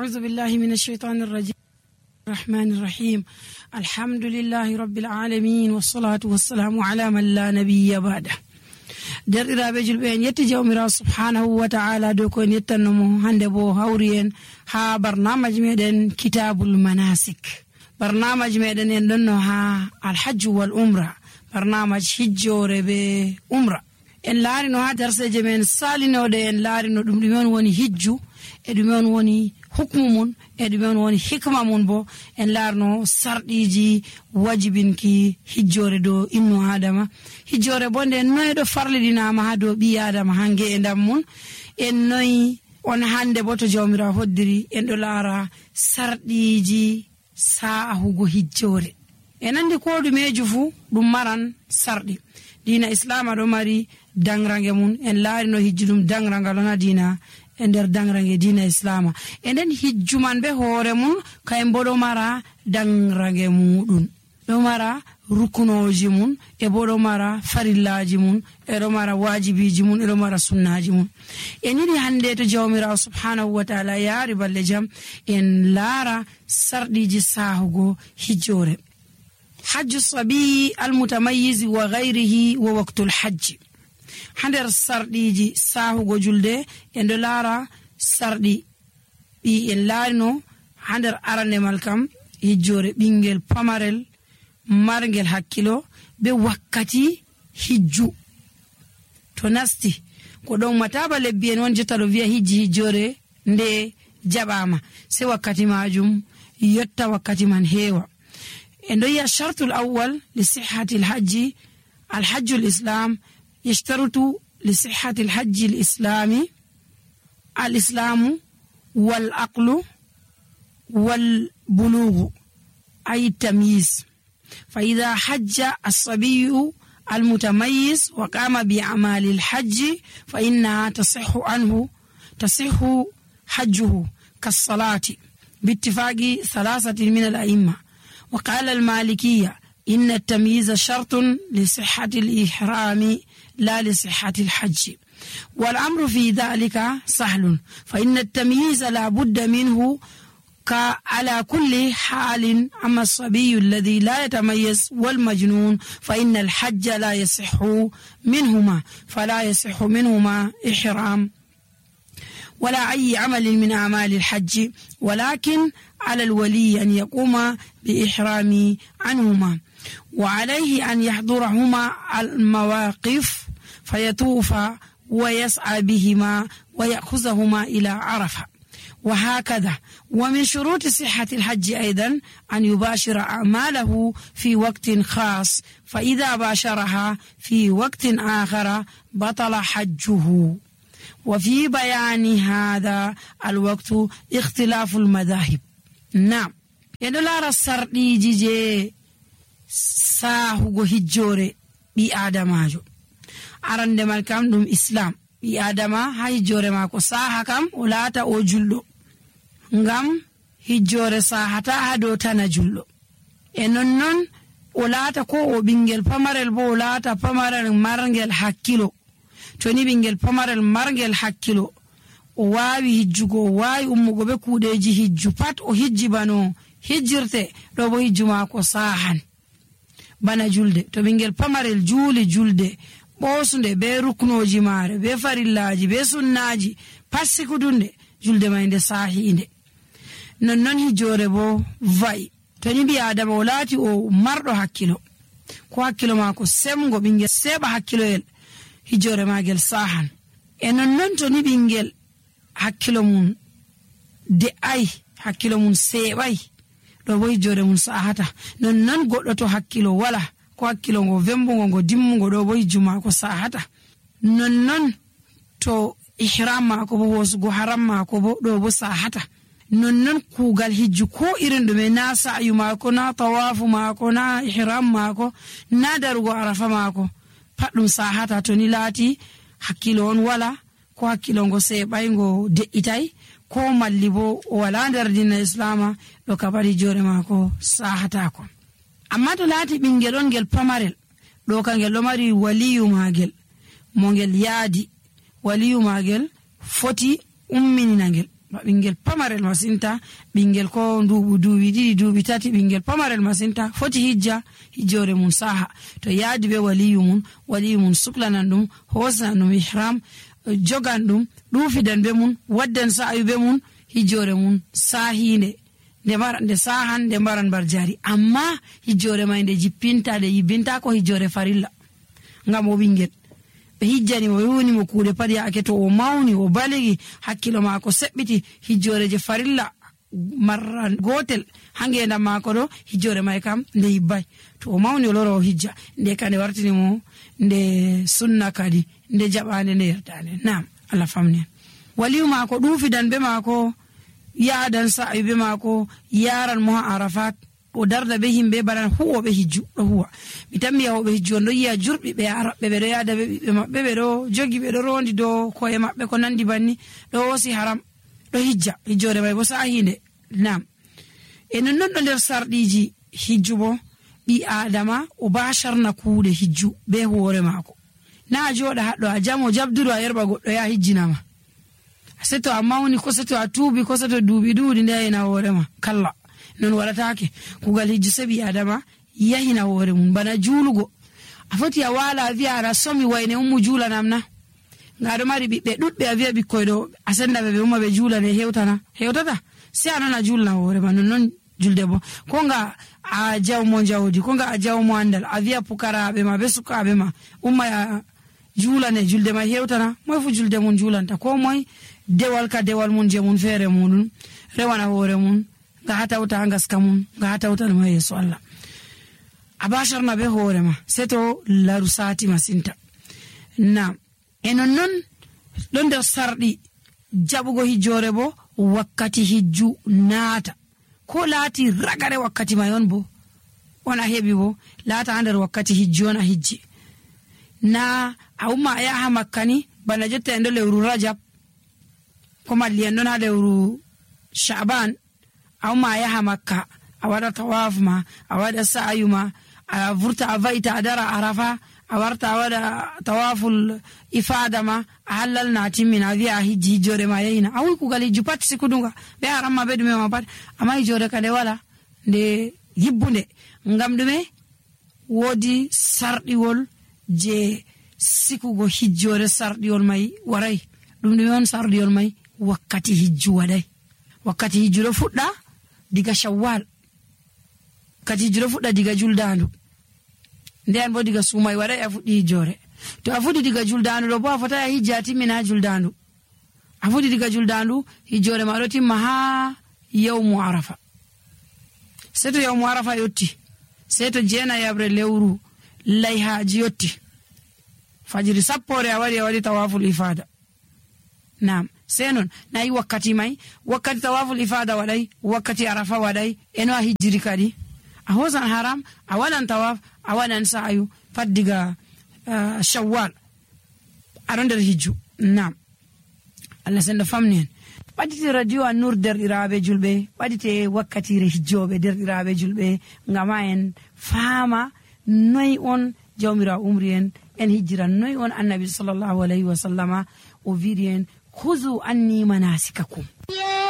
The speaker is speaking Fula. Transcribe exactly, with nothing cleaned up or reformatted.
أعوذ بالله من الشيطان الرجيم الرحمن الرحيم الحمد لله رب العالمين والصلاة والسلام على من لا نبي بعده derɗiraɓe julɓe en yetti jawmirawo subhanahu wa ta'ala dow ko en yettannomo hande bo hawri en ha barnamaji meɗen kitabul manasik. Barnamaji meɗen en ɗonno ha alhajju wal umra, barnamaji hijjore be umra. En laarino ha darseje men salinoɗe en laarino ɗum ɗume on woni hijju e ɗume on woni hukmu mun e ɗume on woni hikma mun bo en laarno sarɗiji wajibinki hijjore dow innu adama. Hijjore bo nde noyi ɗo farlidinama ha dow ɓi adama ha nge e ndam mun en noyi on hande bo to jawmirawo hoddiri en ɗo laara sarɗiji saahugo hijjore. En andi ko ɗumeju fu ɗum maran sarɗi. Dina islama ɗo mari dangrange mun, en laarino hijju ɗum dangrangal on ha dina e nder dangrange dina islama. E nden hijju man be hoore mun kayen bo ɗo mara dangrange muɗum, ɗo mara rukunoji mun e bo ɗo mara farillaji mun e ɗo mara wajibiji mun e ɗo mara sunnaji mun. En yiɗi hande to jawmirawo subhanahu wa ta'ala yaari balle jam en laara sarɗiji sahugo hijjore. hajju sabi almutamayyiz wa ghayrihi wa waqtul hajj. hander sarɗiji sahugo julde en ɗo laara sarɗi ɗi en laarino hander aranemal kam hijjore ɓingel pamarel margel hakkilo be wakkati hijju to nasti ko ɗon mataba lebbi en won jotta ɗo wiya hijji hijjore nde jaɓama se wakkati majum yotta wakkati man heewa. en ɗo yiya shartul awwal li sihhati alhajji alhajju lislam yashtarutu li sihhati alhajji alislami alislamu wal aqlu wal bulughu ay tamyiz. فإذا حج الصبي المتميز وقام بأعمال الحج فإنها تصح عنه تصح حجه كالصلاة باتفاق ثلاثة من الأئمة. وقال المالكية إن التمييز شرط لصحة الإحرام لا لصحة الحج، والأمر في ذلك سهل، فإن التمييز لا بد منه على كل حال. أما الصبي الذي لا يتميز والمجنون فإن الحج لا يصح منهما، فلا يصح منهما إحرام ولا أي عمل من أعمال الحج، ولكن على الولي أن يقوم بإحرام عنهما، وعليه أن يحضرهما المواقف فيطوف ويسعى بهما ويأخذهما إلى عرفة، وهكذا. ومن شروط صحة الحج أيضا أن يباشر أعماله في وقت خاص، فإذا باشرها في وقت آخر بطل حجه. وفي بيان هذا الوقت اختلاف المذاهب. نعم يدلار السردي جيجي ساهو هجوري بي آدماجو أرند مالكام دوم إسلام بي آدما هجوري ماكو ساها كام ولاتا أو جلو ngam hijjore sahata ha dow tana jullo. e nonnon o laata ko o ɓingel pamarel bo o laata pamarel margel hakkilo. to ni ɓingel pamarel margel hakkilo o wawi hijjugo, o wawi ummugo be kuuɗeji hijju pat o hijji bano hijjirte ɗo bo hijju mako sahan bana julde. to ɓingel pamarel juuli julde ɓosunde be ruknoji mare be farillaji be sunnaji pat sikudunde julde may nde sahinde. nonnon hijjore bo va'i. to ni ɓi adama o laati o marɗo hakkilo ko hakkilo mako semgo ɓingel seɓa hakkiloyel hijjore magel sahan. e nonnon to ni ɓingel hakkilo mum de'ai hakkilo mum seɓai ɗo bo hijjore mum sahata. nonnon goɗɗo to hakkilo wala ko hakkilo ngo vembugo ngo dimmugo ɗo bo hijju mako sahata. nonnon to ihram mako bo hosugo haram mako bo ɗo bo sahata. nonnon kugal hijju ko irin ɗume na sa'yu mako na tawafu mako na ihram mako na darugo arafa mako pat ɗum sahata to ni laati hakkilo on wala ko hakkilo ngo seɓay ngo de'itai ko malli bo o wala nder dina islama ɗo kabat hijjore mako sahatako. amma to laati ɓingel on ngel pamarel ɗo ka ngel ɗo mari waliyu magel mo ngel yaadi, waliyu magel foti umminina ngel bingel pamarel masinta bingel ko ndubu dubi didi dubi tati bingel pamarel masinta foti hijja hijjore mun saha to yaadi be waliyu mun waliyu mun suklanan dum hosan dum ihram jogan dum dufidan be mun waddan sa'ayu be mun hijjore mun sahinde de maran de sahan de maran barjari amma hijjore may de jippinta de yibinta ko hijjore farilla ngam o bingel be hijjani mo yoni mo kuude padi aketo o mawni o baligi hakkilo mako sebbiti hijjore je farilla marran gotel hangenda mako do hijjore may kam nde yibbay to o mawni o loro hijja nde kane wartini mo nde sunna kadi nde jabande nde yerdane nam Allah famni waliyu mako dufidan be mako yaadan sa'ayu be mako yaran mo arafat o darda be himbe baran huwo be hijju do huwa mitammi yawo be hijju ndo yiya jurbi be arabe be do yaada be be mabbe be do jogi be do rondi do koye mabbe ko nandi banni do wosi haram do hijja hijjore bay bo sahinde nam en non do der sardiji hijju bo bi adama o basharna kuude hijju be hoore mako na joda haddo a jamo jabduru a yerba goddo ya hijjinama seto amawni ko seto atubi ko seto dubi duudi nde ina hoorema kala non waratake kugal hijju sabi adama yahina hoore mun bana julugo afoti a wala via ara somi wayne ummu jula namna ngado mari bibbe dudbe avia bikkoy do asenda be umma be jula ne hewtana hewtata si anana julna hoore man non julde bo konga a jawmo jawdi konga a jawmo andal avia pukarabe ma be sukabe ma umma ya jula ne julde ma hewtana moy fu julde mun julanta ko moy dewal ka dewal mun je mun fere mun rewana hoore mun ga hatawta ngaska mun ga hatawta ma yeso Allah abashar na be hoore ma seto la rusati masinta na enon non don der sardi jabugo hijjore bo wakkati hijju naata ko laati ragare wakkati mayon bo ona hebi bo laata ander wakkati hijju ona hijji na awma ya ha makkani bana jotta endo lewru rajab ko malli en don ha lewru sha'ban awma ya ha makka awada tawaf ma awada sa'yu ma a vurta avaita adara arafa awarta awada tawaful ifada ma halal na timina via hijji jore ma yina awu ku gali jupat sikudunga be haramma be dume ma pat amay jore kade wala de yibbunde ngam dume wodi sardiwol je sikugo hijjore sardiwol may waray dum dum on sardiwol may wakkati hijju waday wakkati hijju do fudda diga shawwal kati hijju do fudda diga juldandu nden bo diga sumay waday afudi hijjore to afudi diga juldandu do bo afata ya hijjati mina juldandu afudi diga juldandu hijjore ma do timma ha yawmu arafa seto yawmu arafa yotti seto jena yabre lewru layhaji yotti fajiri sappore awari awari tawaful ifada nam senon nayi wakkati may wakkati tawaful ifada waday wakkati arafa waday eno hijri kadi a hosan haram awalan tawaf awalan sa'yu faddiga uh, shawwal aronder hijju nam Allah senda famnen badite radio an-nur der irabe julbe badite wakkati re hijjobe der irabe julbe ngama en fama noy on jawmira umrien en hijra noy on annabi sallallahu alaihi wasallama o virien khuzu anni manasikakum